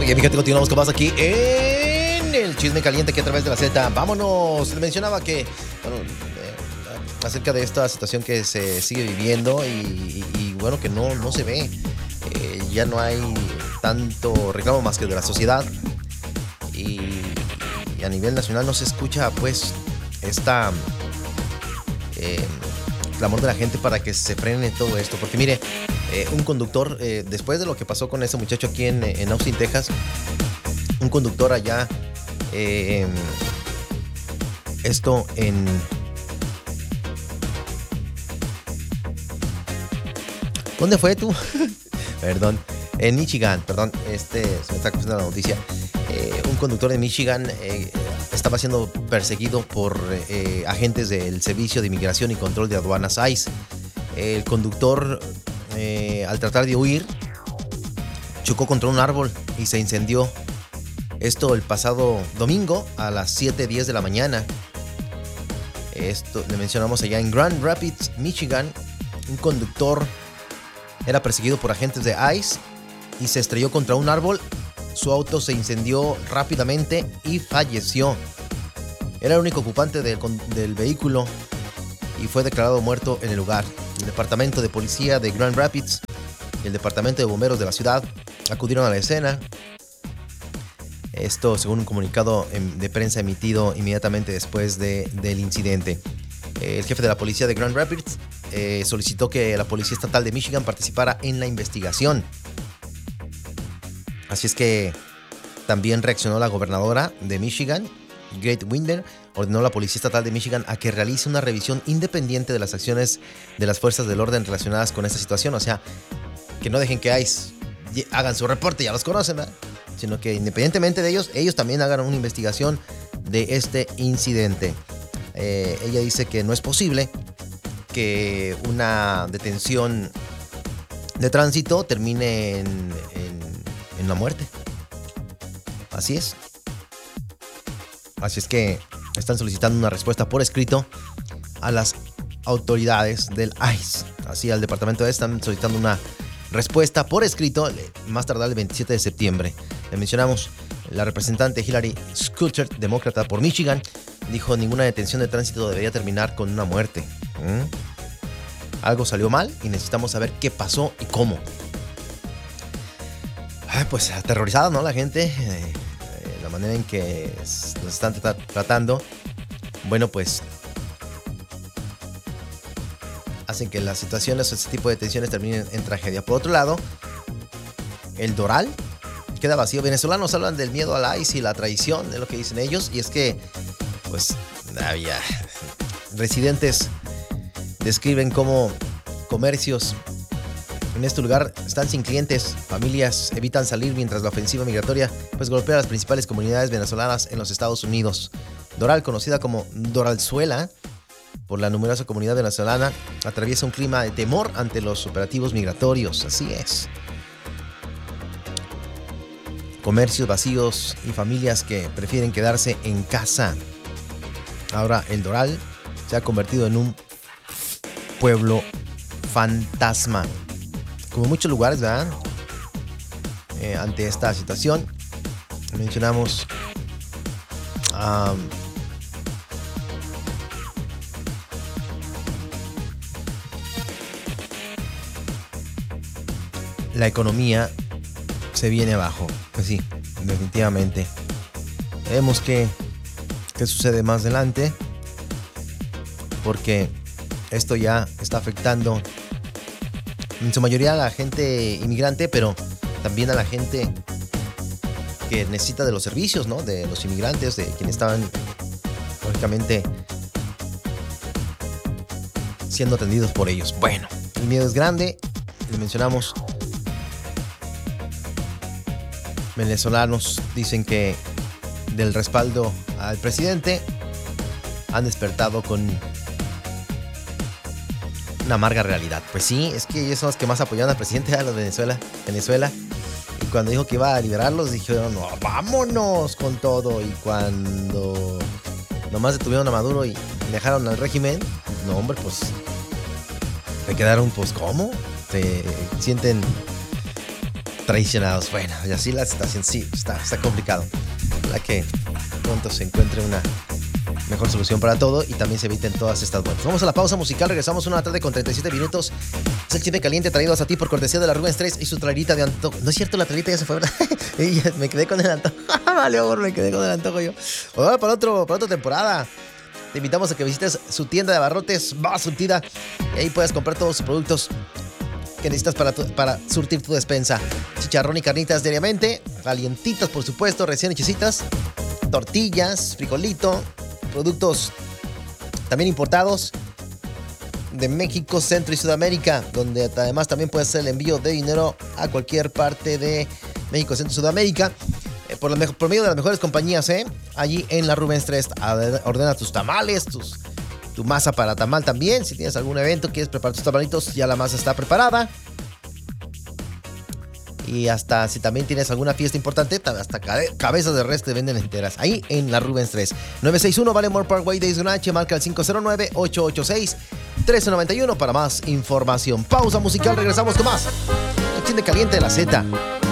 Oye, mi gente, continuamos con más aquí en el Chisme Caliente, que a través de la Z. Vámonos. Les mencionaba que, bueno, acerca de esta situación que se sigue viviendo y bueno, que no se ve. Ya no hay tanto reclamo más que de la sociedad. Y a nivel nacional no se escucha, pues, esta clamor de la gente para que se frene todo esto. Porque mire, un conductor, después de lo que pasó con ese muchacho aquí en Austin, Texas, un conductor allá, esto en... ¿Dónde fue tú? Perdón, en Michigan, perdón, se me está cruzando la noticia. Un conductor de Michigan estaba siendo perseguido por agentes del Servicio de Inmigración y Control de Aduanas ICE. El conductor, al tratar de huir, chocó contra un árbol y se incendió. Esto el pasado domingo a las 7:10 de la mañana. Esto le mencionamos allá en Grand Rapids, Michigan. Un conductor era perseguido por agentes de ICE y se estrelló contra un árbol. Su auto se incendió rápidamente y falleció. Era el único ocupante del vehículo y fue declarado muerto en el lugar. El departamento de policía de Grand Rapids y el departamento de bomberos de la ciudad acudieron a la escena. Esto según un comunicado de prensa emitido inmediatamente después del incidente. El jefe de la policía de Grand Rapids solicitó que la Policía Estatal de Michigan participara en la investigación. Así es que también reaccionó la gobernadora de Michigan, Greg Winder, ordenó a la Policía Estatal de Michigan a que realice una revisión independiente de las acciones de las fuerzas del orden relacionadas con esta situación. O sea, que no dejen que ICE hagan su reporte, ya los conocen, ¿verdad? Sino que independientemente de ellos también hagan una investigación de este incidente. Ella dice que no es posible que una detención de tránsito termine en la muerte. Así es. Así es que están solicitando una respuesta por escrito a las autoridades del ICE. Así al departamento están solicitando una respuesta por escrito más tardar el 27 de septiembre. Le mencionamos, la representante Hillary Scooter, demócrata por Michigan, dijo: ninguna detención de tránsito debería terminar con una muerte. Algo salió mal y necesitamos saber qué pasó y cómo. Pues aterrorizada, ¿no? La gente, la manera en que nos están tratando, bueno, pues hacen que las situaciones, ese tipo de detenciones terminen en tragedia. Por otro lado, el Doral queda vacío. Venezolanos hablan del miedo a la ICE y la traición, es lo que dicen ellos, y es que, pues, había residentes describen cómo comercios en este lugar están sin clientes, familias evitan salir mientras la ofensiva migratoria pues golpea a las principales comunidades venezolanas en los Estados Unidos. Doral, conocida como Doralzuela por la numerosa comunidad venezolana, atraviesa un clima de temor ante los operativos migratorios. Así es. Comercios vacíos y familias que prefieren quedarse en casa. Ahora el Doral se ha convertido en un pueblo fantasma. Como muchos lugares, ¿verdad? Ante esta situación, mencionamos la economía se viene abajo. Pues sí, definitivamente. Veremos qué sucede más adelante, porque esto ya está afectando en su mayoría a la gente inmigrante, pero también a la gente que necesita de los servicios, ¿no? De los inmigrantes, de quienes estaban, lógicamente, siendo atendidos por ellos. Bueno, el miedo es grande. Le mencionamos, venezolanos dicen que del respaldo al presidente han despertado con una amarga realidad. Pues sí, es que ellos son los que más apoyaron al presidente de Venezuela. Y cuando dijo que iba a liberarlos, dijeron: no, vámonos con todo. Y cuando nomás detuvieron a Maduro y dejaron al régimen, no, hombre, pues se quedaron, pues, ¿cómo? Se sienten traicionados. Bueno, y así la situación, sí, está complicado. Ojalá que pronto se encuentre una mejor solución para todo y también se eviten todas estas vueltas. Vamos a la pausa musical, regresamos 1:37 PM. Es el chisme caliente traído hasta ti por cortesía de la Rubens 3 y su trailerita de antojo. No es cierto, la trailerita ya se fue, ¿verdad? Y me quedé con el antojo. Vale, amor, me quedé con el antojo yo. Bueno, para otra temporada. Te invitamos a que visites su tienda de abarrotes más surtida y ahí puedes comprar todos sus productos que necesitas para surtir tu despensa. Chicharrón y carnitas diariamente, calientitas por supuesto, recién hechecitas, tortillas, frijolito, productos también importados de México, Centro y Sudamérica, donde además también puedes hacer el envío de dinero a cualquier parte de México, Centro y Sudamérica por medio de las mejores compañías, allí en la Rubens 3. Ordena tus tamales, tu masa para tamal también. Si tienes algún evento, quieres preparar tus tamalitos, ya la masa está preparada. Y hasta si también tienes alguna fiesta importante, hasta cabezas de res te venden enteras. Ahí en la Rubens 3. 961 Baltimore Parkway, Days H. Marca el 509-886-1391 para más información. Pausa musical, regresamos con más. El chisme caliente de la Z.